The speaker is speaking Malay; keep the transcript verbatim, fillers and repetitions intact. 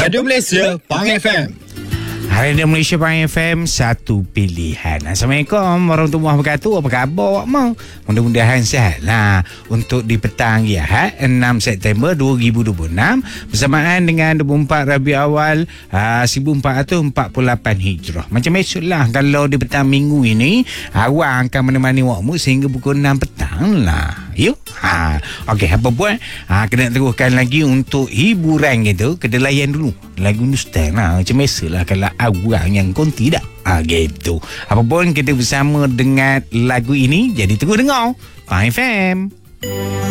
Radio Malaysia Pang F M. Radio Malaysia Pang F M, satu pilihan. Assalamualaikum warahmatullahi wabarakatuh. Apa khabar awak mau? Mudah-mudahan sihat lah. Untuk di petang Ahad enam September dua ribu dua puluh enam bersamaan dengan dua puluh empat Rabiul Awal uh, seribu empat ratus empat puluh lapan Hijrah. Macam esoklah kalau di petang minggu ini awak akan menemani awakmu sehingga pukul enam petang lah. Yuk. Ha, okey, apa buat? Ha, kena teruskan lagi untuk hiburan gitu. Kita layan dulu lagu Nustan lah. Macam biasalah kalau awak yang konti tak. Ha, gitu. Apapun kita bersama dengan lagu ini, jadi terus dengar Pang F M.